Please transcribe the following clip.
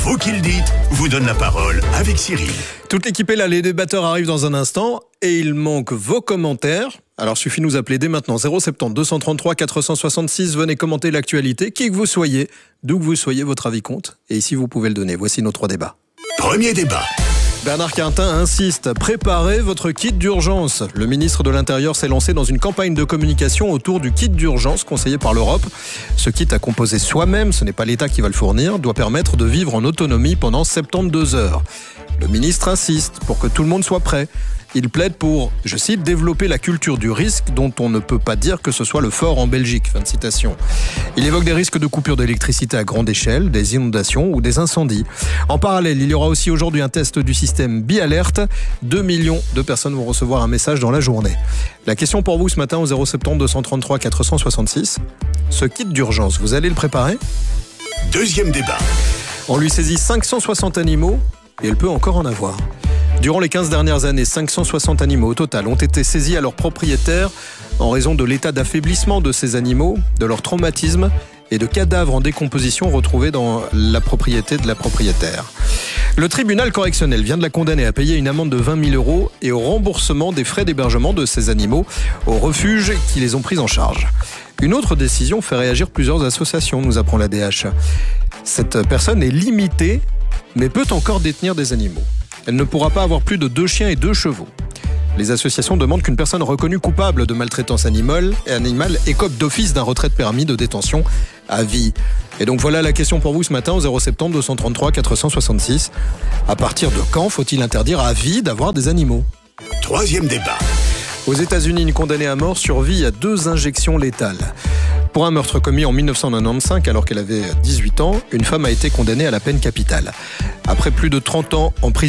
Vous qui le dites, vous donne la parole avec Cyril. Toute l'équipe est là, les débatteurs arrivent dans un instant et il manque vos commentaires. Alors suffit de nous appeler dès maintenant 070 233 466. Venez commenter l'actualité, qui que vous soyez, d'où que vous soyez, votre avis compte. Et ici vous pouvez le donner. Voici nos 3 débats. Premier débat. Bernard Quintin insiste, préparez votre kit d'urgence. Le ministre de l'Intérieur s'est lancé dans une campagne de communication autour du kit d'urgence conseillé par l'Europe. Ce kit à composer soi-même, ce n'est pas l'État qui va le fournir, doit permettre de vivre en autonomie pendant 72 heures. Le ministre insiste pour que tout le monde soit prêt. Il plaide pour, je cite, développer la culture du risque dont on ne peut pas dire que ce soit le fort en Belgique. Fin de citation. Il évoque des risques de coupure d'électricité à grande échelle, des inondations ou des incendies. En parallèle, il y aura aussi aujourd'hui un test du système Bi-Alert. 2 millions de personnes vont recevoir un message dans la journée. La question pour vous ce matin au 070 233 466. Ce kit d'urgence, vous allez le préparer ? Deuxième débat. On lui saisit 560 animaux et elle peut encore en avoir. Durant les 15 dernières années, 560 animaux au total ont été saisis à leurs propriétaires en raison de l'état d'affaiblissement de ces animaux, de leur traumatisme et de cadavres en décomposition retrouvés dans la propriété de la propriétaire. Le tribunal correctionnel vient de la condamner à payer une amende de 20 000 € et au remboursement des frais d'hébergement de ces animaux aux refuges qui les ont pris en charge. Une autre décision fait réagir plusieurs associations, nous apprend l'ADH. Cette personne est limitée, mais peut encore détenir des animaux. Elle ne pourra pas avoir plus de 2 chiens et 2 chevaux. Les associations demandent qu'une personne reconnue coupable de maltraitance animale écope d'office d'un retrait de permis de détention à vie. Et donc voilà la question pour vous ce matin au 070 233 466. À partir de quand faut-il interdire à vie d'avoir des animaux ? Troisième débat. Aux États-Unis, une condamnée à mort survit à 2 injections létales. Pour un meurtre commis en 1995, alors qu'elle avait 18 ans, une femme a été condamnée à la peine capitale. Après plus de 30 ans en prison,